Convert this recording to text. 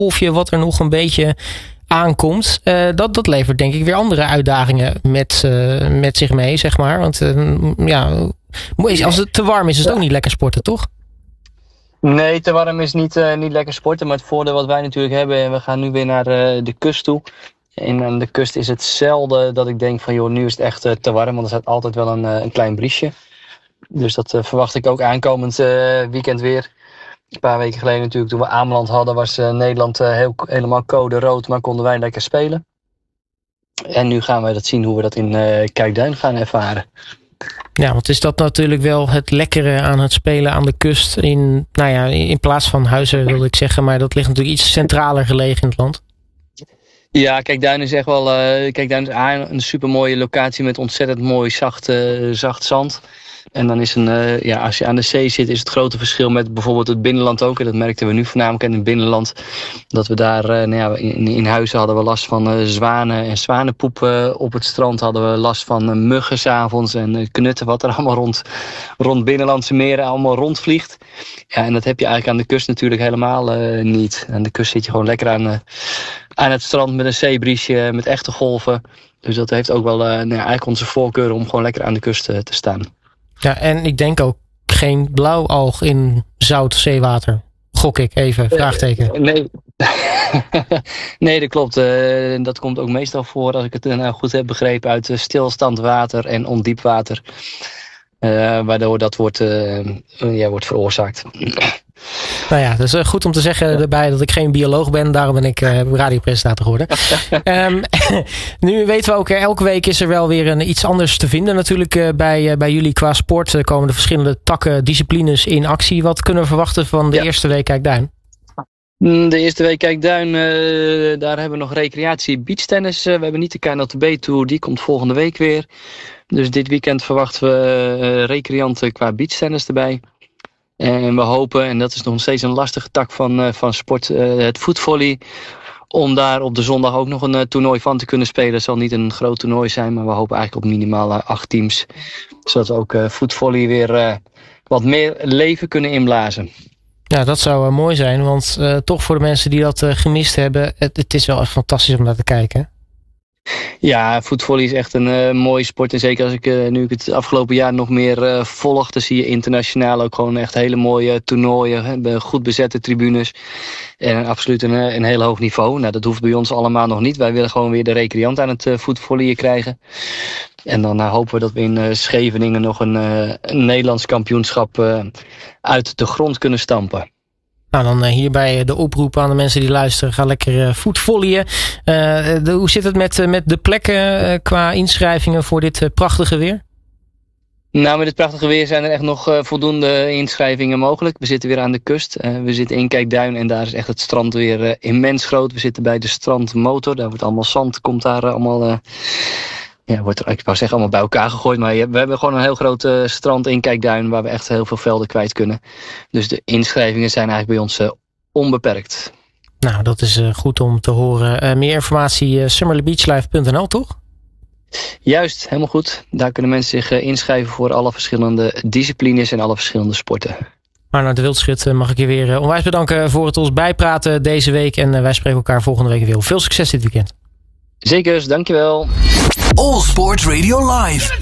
golfje wat er nog een beetje aankomt. Dat levert denk ik weer andere uitdagingen met zich mee, zeg maar. Want als het te warm is het ook niet lekker sporten, toch? Nee, te warm is niet lekker sporten. Maar het voordeel wat wij natuurlijk hebben, en we gaan nu weer naar de kust toe. En aan de kust is het zelden dat ik denk van, joh, nu is het echt te warm. Want er staat altijd wel een klein briesje. Dus dat verwacht ik ook aankomend weekend weer. Een paar weken geleden natuurlijk, toen we Ameland hadden, was Nederland helemaal code rood. Maar konden wij lekker spelen. En nu gaan wij dat zien hoe we dat in Kijkduin gaan ervaren. Ja, want is dat natuurlijk wel het lekkere aan het spelen aan de kust. In plaats van Huizen wilde ik zeggen. Maar dat ligt natuurlijk iets centraler gelegen in het land. Ja, Kijkduin is echt wel Kijkduin is een supermooie locatie met ontzettend mooi zacht zand. En dan is als je aan de zee zit, is het grote verschil met bijvoorbeeld het binnenland ook. En dat merkten we nu voornamelijk in het binnenland. Dat we daar in Huizen hadden we last van zwanen en zwanenpoep. Op het strand hadden we last van muggen 's avonds en knutten wat er allemaal rond binnenlandse meren allemaal rondvliegt. Ja, en dat heb je eigenlijk aan de kust natuurlijk helemaal niet. Aan de kust zit je gewoon lekker aan het strand met een zeebriesje, met echte golven. Dus dat heeft ook wel eigenlijk onze voorkeur om gewoon lekker aan de kust te staan. Ja, en ik denk ook geen blauwalg in zout zeewater. Gok ik even, vraagteken. Nee. Nee, dat klopt. Dat komt ook meestal voor, als ik het nou goed heb begrepen, uit stilstand water en ondiep water. Waardoor dat wordt veroorzaakt. Nou ja, dus goed om te zeggen erbij dat ik geen bioloog ben. Daarom ben ik radiopresentator geworden. Nu weten we ook, elke week is er wel weer iets anders te vinden natuurlijk bij jullie qua sport. Komen de verschillende takken, disciplines in actie. Wat kunnen we verwachten van de eerste week Kijkduin? De eerste week Kijkduin, daar hebben we nog recreatie beachtennis. We hebben niet de KNLTB Tour, die komt volgende week weer. Dus dit weekend verwachten we recreanten qua beachtennis erbij. En we hopen, en dat is nog steeds een lastige tak van sport, het voetvolley. Om daar op de zondag ook nog een toernooi van te kunnen spelen. Het zal niet een groot toernooi zijn, maar we hopen eigenlijk op minimaal 8 teams. Zodat we ook voetvolley weer wat meer leven kunnen inblazen. Ja, dat zou mooi zijn, want toch voor de mensen die dat gemist hebben, het is wel echt fantastisch om naar te kijken. Ja, voetvolley is echt een mooie sport. En zeker als nu ik het afgelopen jaar nog meer volg, dan zie je internationaal ook gewoon echt hele mooie toernooien. Goed bezette tribunes. En absoluut een heel hoog niveau. Nou, dat hoeft bij ons allemaal nog niet. Wij willen gewoon weer de recreant aan het voetvolleyen krijgen. En dan hopen we dat we in Scheveningen nog een Nederlands kampioenschap uit de grond kunnen stampen. Nou, dan hierbij de oproep aan de mensen die luisteren. Ga lekker voetvolleyen. Hoe zit het met de plekken qua inschrijvingen voor dit prachtige weer? Nou, met dit prachtige weer zijn er echt nog voldoende inschrijvingen mogelijk. We zitten weer aan de kust. We zitten in Kijkduin en daar is echt het strand weer immens groot. We zitten bij de strandmotor. Daar wordt allemaal zand, komt daar allemaal... wordt er, ik wou zeggen, allemaal bij elkaar gegooid. Maar we hebben gewoon een heel groot strand in Kijkduin waar we echt heel veel velden kwijt kunnen. Dus de inschrijvingen zijn eigenlijk bij ons onbeperkt. Nou, dat is goed om te horen. Meer informatie summerleybeachlife.nl, toch? Juist, helemaal goed. Daar kunnen mensen zich inschrijven voor alle verschillende disciplines en alle verschillende sporten. Arnoud de Wildschut, mag ik je weer onwijs bedanken voor het ons bijpraten deze week. En wij spreken elkaar volgende week weer. Veel succes dit weekend. Zeker, dankjewel. All Sports Radio Live.